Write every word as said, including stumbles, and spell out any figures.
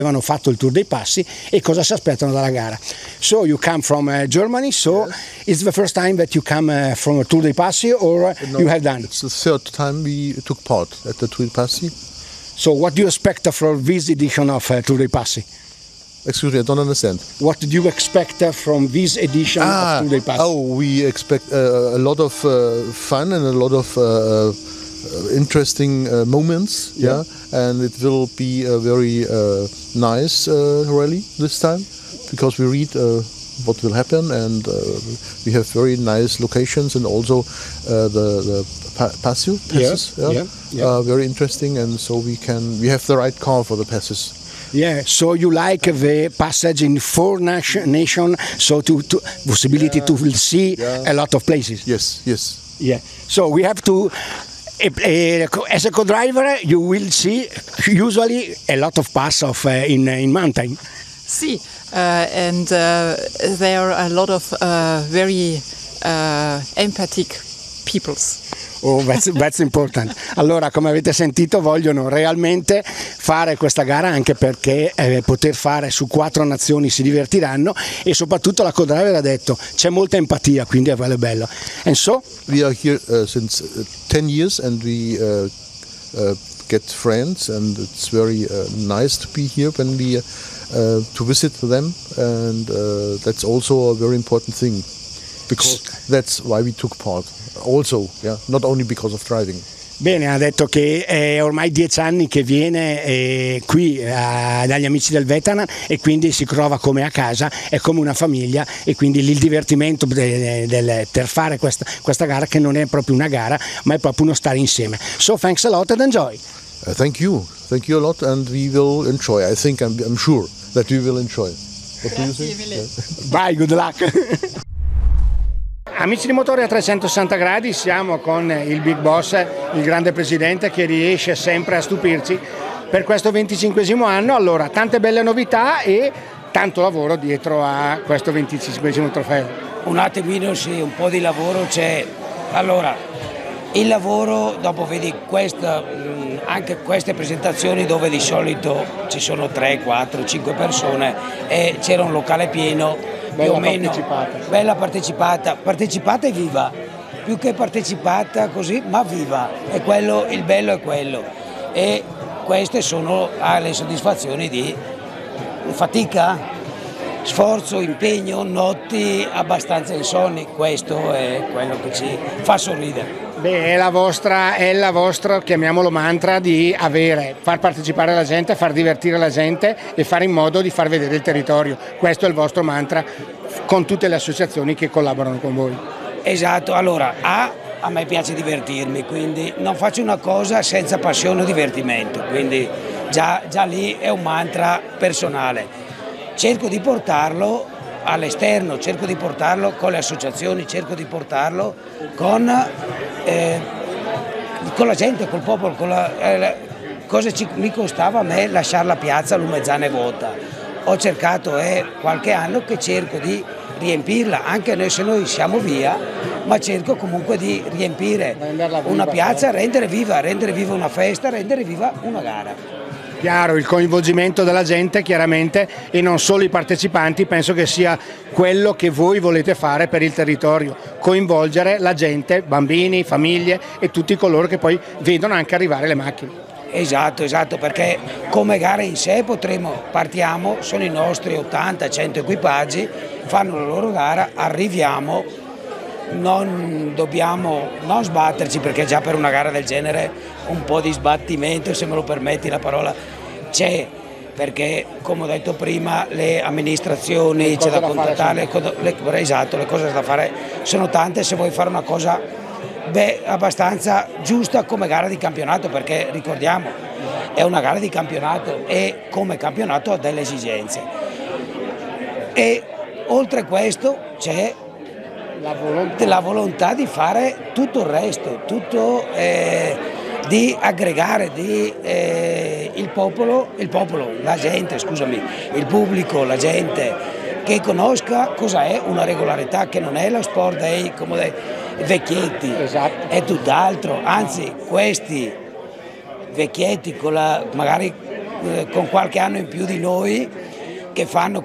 avevano fatto il Tour dei Passi e cosa si aspettano dalla gara. So you come from uh, Germany, so yes. It's the first time that you come uh, from a Tour dei Passi or no, you have done? It's the third time we took part at the Tour dei Passi. So what do you expect from this edition of uh, Tour dei Passi? Excuse me, I don't understand. What do you expect uh, from this edition ah, of Tour dei Passi? Oh, we expect uh, a lot of uh, fun and a lot of uh, Uh, interesting uh, moments, yeah. yeah, and it will be a very uh, nice uh, rally this time because we read uh, what will happen, and uh, we have very nice locations, and also uh, the the pa passio passes, yeah, yeah, yeah, yeah. Uh, very interesting, and so we can we have the right car for the passes. Yeah, so you like the passage in four nation, nation so to, to possibility yeah. to see yeah. a lot of places. Yes, yes. Yeah. So we have to. Uh, as a co-driver, you will see usually a lot of pass of uh, in in mountain. See, uh, and uh, there are a lot of uh, very uh, empathic peoples. Oh, that's, that's important. Allora, come avete sentito, vogliono realmente fare questa gara anche perché eh, poter fare su quattro nazioni si divertiranno, e soprattutto la co-driver ha detto c'è molta empatia, quindi è bello bello. And so we are here uh, since uh, ten years and we uh, uh, get friends, and it's very uh, nice to be here when we uh, uh, to visit them, and uh, that's also a very important thing because that's why we took part. Also, yeah, not only because of driving. Bene, ha detto che è ormai dieci anni che viene eh, qui eh, dagli amici del Vetanan, e quindi si trova come a casa, è come una famiglia, e quindi il divertimento del, del, per fare questa, questa gara, che non è proprio una gara ma è proprio uno stare insieme. So thanks a lot and enjoy. Uh, thank you, thank you a lot, and we will enjoy. I think I'm, I'm sure that we will enjoy. What do you think? Yeah. Bye, good luck. Amici di Motore a trecentosessanta gradi, siamo con il Big Boss, il grande presidente che riesce sempre a stupirci per questo venticinquesimo anno. Allora, tante belle novità e tanto lavoro dietro a questo venticinquesimo trofeo. Un attimino sì, un po' di lavoro c'è. Allora, il lavoro, dopo vedi questa, anche queste presentazioni dove di solito ci sono tre, quattro, cinque persone e c'era un locale pieno, bella più o meno, partecipata. Bella partecipata, partecipata e viva, più che partecipata così, ma viva, e quello, il bello è quello, e queste sono ah, le soddisfazioni di fatica, sforzo, impegno, notti abbastanza insonni, questo è quello che ci fa sorridere. Beh, è la vostra, è la vostra, chiamiamolo mantra, di avere, far partecipare la gente, far divertire la gente e fare in modo di far vedere il territorio. Questo è il vostro mantra con tutte le associazioni che collaborano con voi. Esatto, allora A, a me piace divertirmi, quindi non faccio una cosa senza passione o divertimento, quindi già, già lì è un mantra personale. Cerco di portarlo all'esterno, cerco di portarlo con le associazioni, cerco di portarlo con, eh, con la gente, col popolo, con la, eh, cosa ci, mi costava a me lasciare la piazza a Lumezzana vuota. Ho cercato, è eh, qualche anno che cerco di riempirla, anche noi, se noi siamo via, ma cerco comunque di riempire una piazza, rendere viva, rendere viva una festa, rendere viva una gara. Chiaro, il coinvolgimento della gente chiaramente, e non solo i partecipanti, penso che sia quello che voi volete fare per il territorio, coinvolgere la gente, bambini, famiglie e tutti coloro che poi vedono anche arrivare le macchine. Esatto, esatto, perché come gara in sé potremo, partiamo, sono i nostri ottanta cento equipaggi, fanno la loro gara, arriviamo, non dobbiamo non sbatterci, perché già per una gara del genere un po' di sbattimento, se me lo permetti la parola, c'è, perché come ho detto prima le amministrazioni c'è da contattare, le, le, esatto, le cose da fare sono tante se vuoi fare una cosa beh, abbastanza giusta come gara di campionato, perché ricordiamo è una gara di campionato e come campionato ha delle esigenze, e oltre questo c'è la volontà. la volontà di fare tutto il resto, tutto eh, di aggregare di, eh, il popolo, il popolo, la gente, scusami, il pubblico, la gente, che conosca cosa è una regolarità, che non è lo sport dei, come dei vecchietti, esatto. È tutt'altro, anzi questi vecchietti con la, magari eh, con qualche anno in più di noi che fanno